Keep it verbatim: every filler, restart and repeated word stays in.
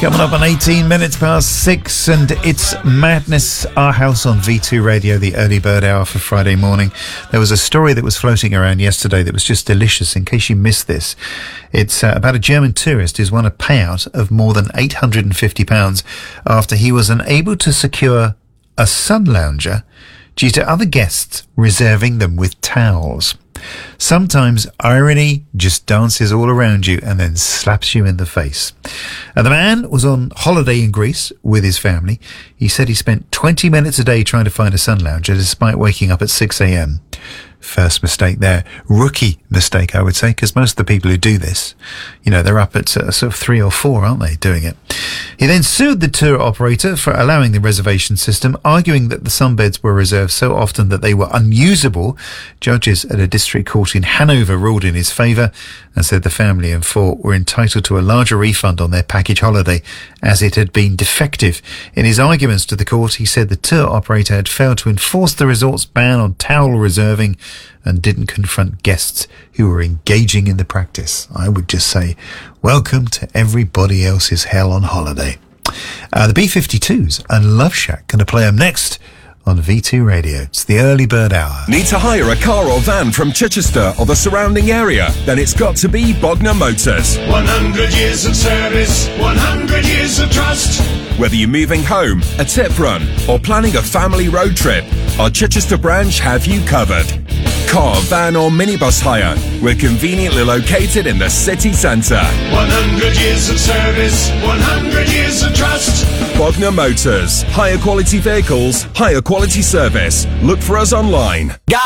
Coming up on eighteen minutes past six, and it's Madness, Our House on V two Radio, the early bird hour for Friday morning. There was a story that was floating around yesterday that was just delicious, in case you missed this. It's uh, about a German tourist who's won a payout of more than eight hundred fifty pounds after he was unable to secure a sun lounger due to other guests reserving them with towels. Sometimes irony just dances all around you and then slaps you in the face. And the man was on holiday in Greece with his family. He said he spent twenty minutes a day trying to find a sun lounger despite waking up at six a.m. First mistake there. Rookie mistake, I would say, because most of the people who do this, you know, they're up at uh, sort of three or four, aren't they, doing it? He then sued the tour operator for allowing the reservation system, arguing that the sunbeds were reserved so often that they were unusable. Judges at a district court in Hanover ruled in his favour and said the family and four were entitled to a larger refund on their package holiday as it had been defective. In his arguments to the court, he said the tour operator had failed to enforce the resort's ban on towel reserving and didn't confront guests who were engaging in the practice. I would just say, welcome to everybody else's hell on holiday. Uh, the B fifty-twos and Love Shack going to play them next on V two Radio. It's the early bird hour. Need to hire a car or van from Chichester or the surrounding area? Then it's got to be Bogner Motors. one hundred years of service, one hundred years of trust. Whether you're moving home, a tip run, or planning a family road trip, our Chichester branch have you covered. Car, van or minibus hire, we're conveniently located in the city centre. one hundred years of service, one hundred years of trust. Bogner Motors. Higher quality vehicles, higher quality service. Look for us online.